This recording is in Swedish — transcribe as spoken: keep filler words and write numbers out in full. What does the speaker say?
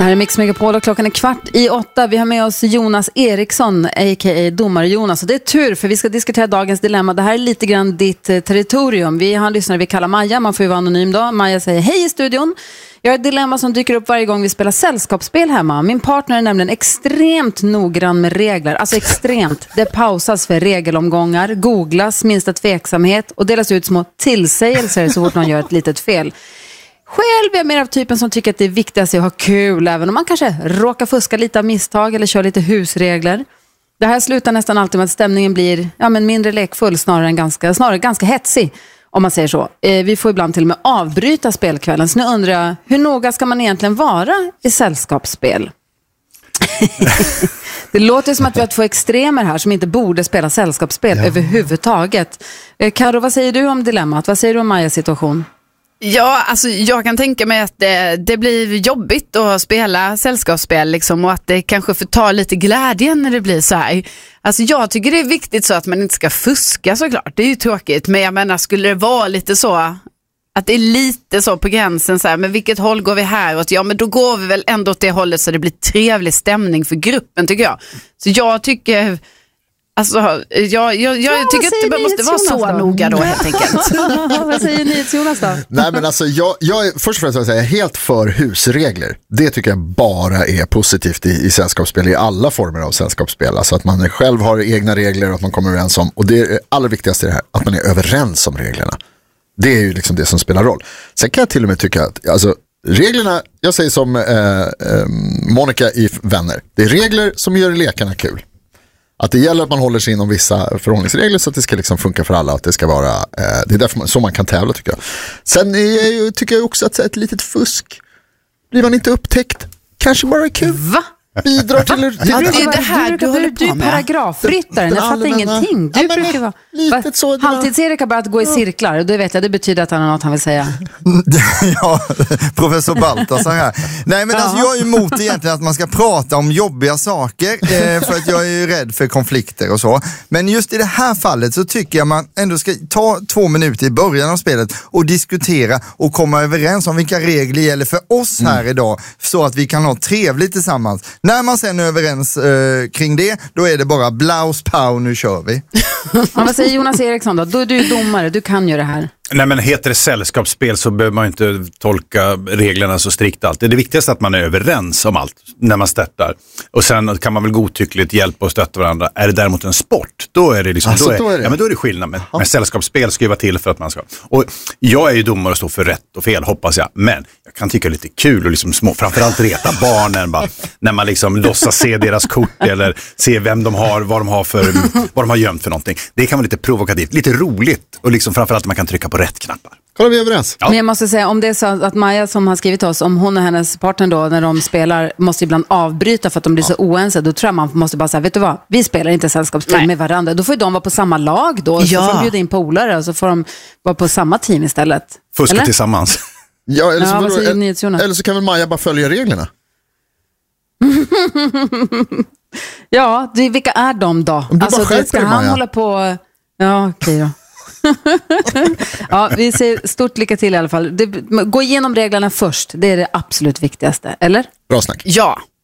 här är Mix Megapol och klockan är kvart i åtta. Vi har med oss Jonas Eriksson, a k a. Domar-Jonas. Och det är tur för vi ska diskutera dagens dilemma. Det här är lite grann ditt eh, territorium. Vi har en lyssnare vi kallar Maja, man får ju vara anonym då. Maja säger, hej i studion. Jag har ett dilemma som dyker upp varje gång vi spelar sällskapsspel hemma. Min partner är nämligen extremt noggrann med regler. Alltså extremt. Det pausas för regelomgångar, googlas minsta tveksamhet och delas ut små tillsägelser så fort någon gör ett litet fel. Själv är jag mer av typen som tycker att det är viktigast att ha kul, även om man kanske råkar fuska lite av misstag eller kör lite husregler. Det här slutar nästan alltid med att stämningen blir ja, men mindre lekfull snarare än ganska, snarare ganska hetsig, om man säger så. Eh, vi får ibland till och med avbryta spelkvällen. Så nu undrar jag, hur noga ska man egentligen vara i sällskapsspel? Det låter som att vi har två extremer här som inte borde spela sällskapsspel ja. överhuvudtaget. Eh, Karo, vad säger du om dilemmat? Vad säger du om Majas situation? Ja, alltså jag kan tänka mig att det, det blir jobbigt att spela sällskapsspel liksom, och att det kanske förtar lite glädjen när det blir så här. Alltså jag tycker det är viktigt så att man inte ska fuska såklart, det är ju tråkigt, men jag menar skulle det vara lite så att det är lite så på gränsen så här, men vilket håll går vi här åt? Ja, men då går vi väl ändå åt det hållet så det blir trevlig stämning för gruppen tycker jag. Så jag tycker... Alltså, jag, jag, jag ja, tycker att det måste vara så då? noga då helt enkelt. Vad säger ni till Jonas då? Nej men alltså, jag, jag är först och främst att säga helt för husregler. Det tycker jag bara är positivt i, i sällskapsspel, i alla former av sällskapsspel. Alltså att man själv har egna regler och att man kommer överens om. Och det är allra viktigaste i det här, att man är överens om reglerna. Det är ju liksom det som spelar roll. Sen kan jag till och med tycka att, alltså, reglerna, jag säger som eh, eh, Monica i Vänner. Det är regler som gör lekarna kul. Att det gäller att man håller sig inom vissa förhållningsregler så att det ska liksom funka för alla. Att det ska vara, eh, det är därför man, så man kan tävla tycker jag. Sen är, tycker jag också att ett litet fusk, blir man inte upptäckt, kanske bara är kul. Va? Bidrar till... till ja, det är det här du, du håller på med. Du är paragrafryttaren, jag fattar ingenting. Du ja, brukar vara... Lite så... Halvtids-Erik har börjat gå i cirklar och det vet jag, det betyder att han har något han vill säga. Ja, professor Baltasar här. Nej men alltså jag är emot egentligen att man ska prata om jobbiga saker eh, för att jag är ju rädd för konflikter och så. Men just i det här fallet så tycker jag man ändå ska ta två minuter i början av spelet och diskutera och komma överens om vilka regler gäller för oss här mm. idag så att vi kan ha trevligt tillsammans. När man sen är överens eh, kring det, då är det bara blaus, pau, nu kör vi. Ja, vad säger Jonas Eriksson då? Då är du domare, du kan ju det här. Nej men heter det sällskapsspel så behöver man inte tolka reglerna så strikt alltid. Det viktigaste är att man är överens om allt när man stöttar. Och sen kan man väl godtyckligt hjälpa och stötta varandra. Är det däremot en sport, då är det liksom alltså, då är, då är det. Ja, men då är det skillnad med, med sällskapsspel ska ju vara till för att man ska. Och jag är ju domare och står för rätt och fel hoppas jag. Men jag kan tycka lite kul och liksom små, framförallt reta barnen bara, när man liksom låtsas se deras kort eller se vem de har, vad de har för vad de har gömt för någonting. Det kan vara lite provokativt, lite roligt och liksom framförallt man kan trycka på rätt knappar. Kolla, vi är överens. Ja. Men jag måste säga, om det är så att Maja som har skrivit oss, om hon och hennes partner då, när de spelar, måste ibland avbryta för att de blir ja. så oense, då tror jag man måste bara säga, vet du vad, vi spelar inte sällskapsspel Nej. med varandra. Då får ju de vara på samma lag då, ja. så får de bjuda in polare och så får de vara på samma team istället. Fuska eller? Tillsammans. Ja, eller så, ja, då, eller, eller så kan väl Maja bara följa reglerna. Ja, det, vilka är de då? Du alltså, bara ska han Maja. hålla på... Ja, okej okay då. Ja, vi säger stort lycka till i alla fall. Det, gå igenom reglerna först, det är det absolut viktigaste, eller? Bra snack. Ja,